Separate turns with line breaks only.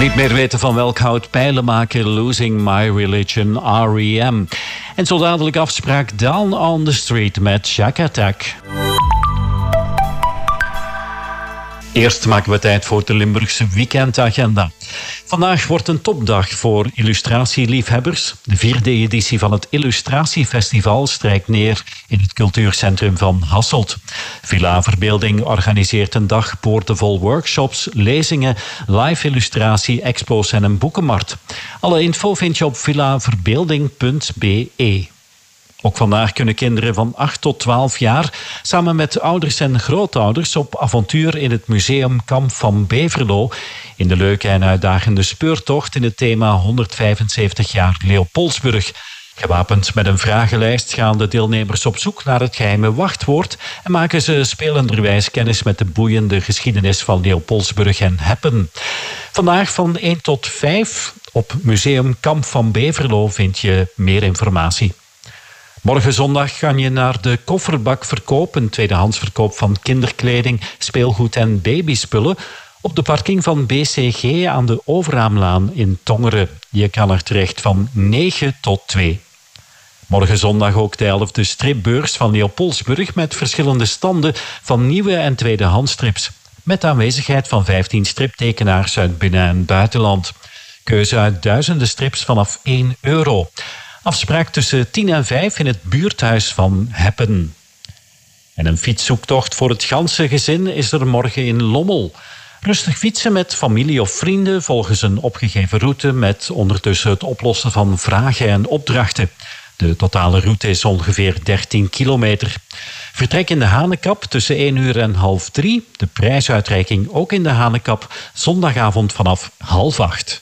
Niet meer weten van welk hout pijlen maken, Losing My Religion, R.E.M. En zo dadelijk afspraak Down on the Street met Shack Attack. Eerst maken we tijd voor de Limburgse weekendagenda. Vandaag wordt een topdag voor illustratieliefhebbers. De 4e editie van het Illustratiefestival strijkt neer in het cultuurcentrum van Hasselt. Villa Verbeelding organiseert een dag boordevol workshops, lezingen, live illustratie, expo's en een boekenmarkt. Alle info vind je op villaverbeelding.be. Ook vandaag kunnen kinderen van 8 tot 12 jaar samen met ouders en grootouders op avontuur in het museum Kamp van Beverlo in de leuke en uitdagende speurtocht in het thema 175 jaar Leopoldsburg. Gewapend met een vragenlijst gaan de deelnemers op zoek naar het geheime wachtwoord en maken ze spelenderwijs kennis met de boeiende geschiedenis van Leopoldsburg en Heppen. Vandaag van 1 tot 5 op Museum Kamp van Beverlo vind je meer informatie. Morgen zondag ga je naar de Kofferbakverkoop, een tweedehandsverkoop van kinderkleding, speelgoed en babyspullen, op de parking van BCG aan de Overaamlaan in Tongeren. Je kan er terecht van 9 tot 2. Morgen zondag ook de 11e stripbeurs van Leopoldsburg met verschillende standen van nieuwe en tweedehands strips. Met aanwezigheid van 15 striptekenaars uit binnen- en buitenland. Keuze uit duizenden strips vanaf €1. Afspraak tussen 10 en 5 in het buurthuis van Heppen. En een fietszoektocht voor het ganse gezin is er morgen in Lommel. Rustig fietsen met familie of vrienden volgens een opgegeven route met ondertussen het oplossen van vragen en opdrachten. De totale route is ongeveer 13 kilometer. Vertrek in de Hanekap tussen 1 uur en 2:30. De prijsuitreiking ook in de Hanekap zondagavond vanaf 7:30.